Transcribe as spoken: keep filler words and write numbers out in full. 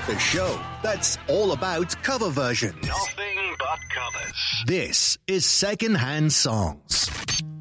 The show that's all about cover versions. Nothing but covers. This is Secondhand Songs.